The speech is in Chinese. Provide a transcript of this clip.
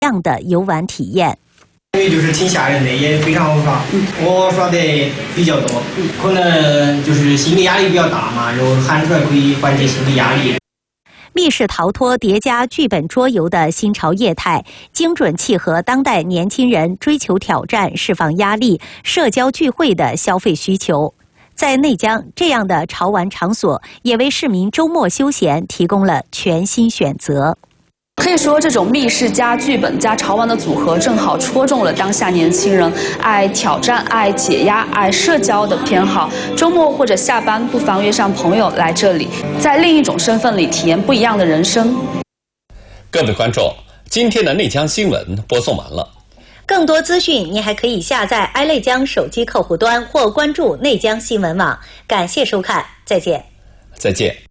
样的游玩体验。 因为就是挺吓人的，也非常好耍。我耍的比较多，可能就是心理压力比较大嘛，然后喊出来可以缓解心理压力。 密室逃脱叠加剧本桌游的新潮业态，精准契合当代年轻人追求挑战、释放压力、社交聚会的消费需求。在内江，这样的潮玩场所也为市民周末休闲提供了全新选择。 可以说，这种密室加剧本加潮玩的组合，正好戳中了当下年轻人爱挑战、爱解压、爱社交的偏好。周末或者下班，不妨约上朋友来这里，在另一种身份里体验不一样的人生。 各位观众，今天的内江新闻播送完了。 更多资讯，您还可以下载爱内江手机客户端或关注内江新闻网。感谢收看，再见。 再见。